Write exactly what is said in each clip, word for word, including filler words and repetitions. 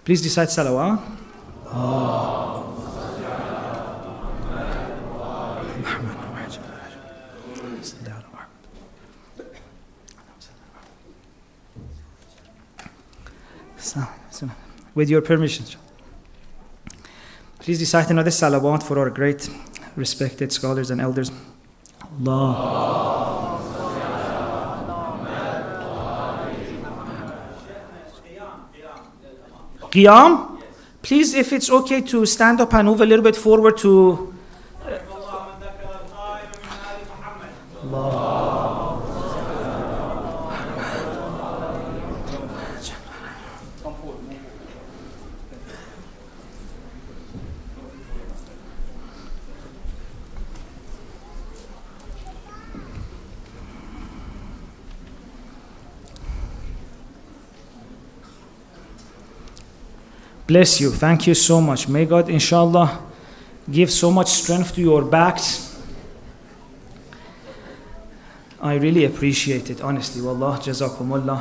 Please recite salawat. With your permission, please recite another salawat for our great respected scholars and elders. Allah. Qiyam? Please, if it's okay to stand up and move a little bit forward to Allah. Bless you. Thank you so much. May God, inshallah, give so much strength to your backs. I really appreciate it, honestly. Wallah, jazakumullah.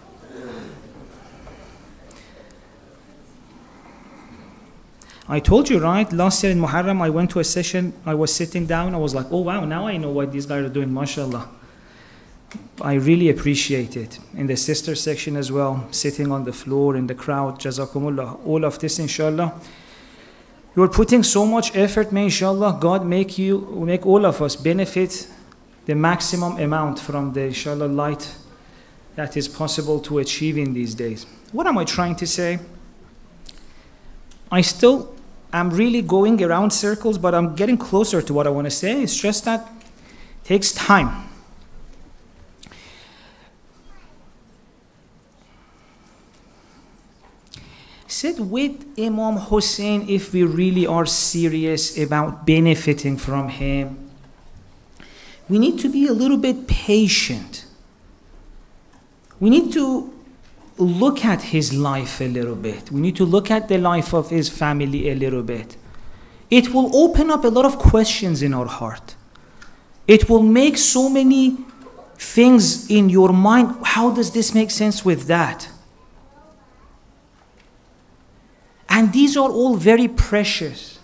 I told you, right? Last year in Muharram, I went to a session. I was sitting down. I was like, oh, wow, now I know what these guys are doing, mashallah. I really appreciate it. In the sister section as well, sitting on the floor in the crowd, jazakumullah. All of this, inshallah. You're putting so much effort, may inshallah, God make you, make all of us benefit the maximum amount from the, inshallah, light that is possible to achieve in these days. What am I trying to say? I still am really going around circles, but I'm getting closer to what I want to say. It's just that it takes time. Said with Imam Hussein, if we really are serious about benefiting from him, we need to be a little bit patient. We need to look at his life a little bit. We need to look at the life of his family a little bit. It will open up a lot of questions in our heart. It will make so many things in your mind. How does this make sense with that? And these are all very precious.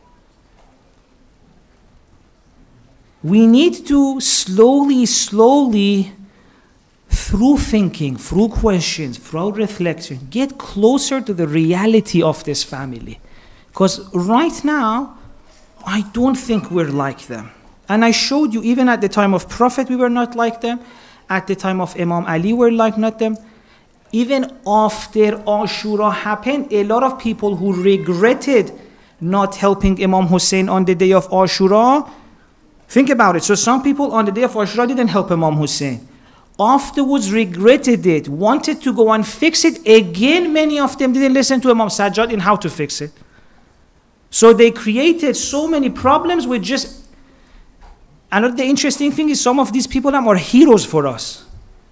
We need to slowly, slowly, through thinking, through questions, through reflection, get closer to the reality of this family. Because right now, I don't think we're like them. And I showed you, even at the time of Prophet, we were not like them. At the time of Imam Ali, we were like not them. Even after Ashura happened, a lot of people who regretted not helping Imam Hussein on the day of Ashura, think about it. So some people on the day of Ashura didn't help Imam Hussein. Afterwards regretted it, wanted to go and fix it. Again, many of them didn't listen to Imam Sajjad in how to fix it. So they created so many problems with just... Another interesting thing is some of these people are heroes for us.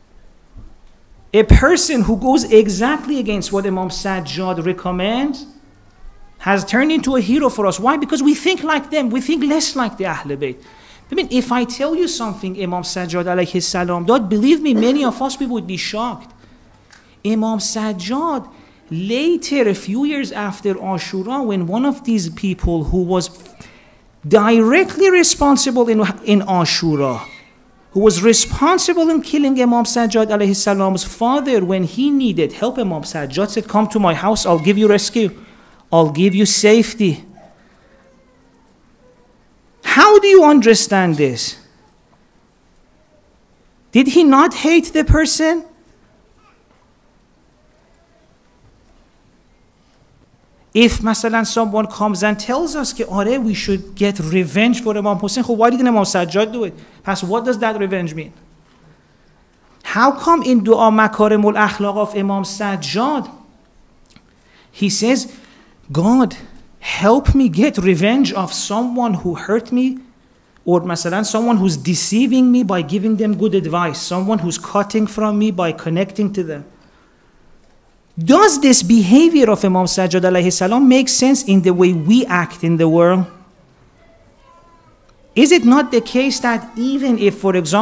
A person who goes exactly against what Imam Sajjad recommends has turned into a hero for us. Why? Because we think like them. We think less like the Ahl Bayt. I mean, if I tell you something, Imam Sajjad alayhi salam, don't believe me, many of us people would be shocked. Imam Sajjad, later, a few years after Ashura, when one of these people who was directly responsible in, in Ashura, who was responsible in killing Imam Sajjad alayhi salam's father, when he needed help, Imam Sajjad said, come to my house, I'll give you rescue. I'll give you safety. How do you understand this? Did he not hate the person? If, masalan, someone comes and tells us that oh, we should get revenge for Imam Hussein, why didn't Imam Sajjad do it? Pas, what does that revenge mean? How come in Dua Makarimul Akhlaq of Imam Sajjad, he says, God, help me get revenge of someone who hurt me, or masalan, someone who's deceiving me by giving them good advice, someone who's cutting from me by connecting to them. Does this behavior of Imam Sajjad alayhi salam make sense in the way we act in the world? Is it not the case that even if, for example,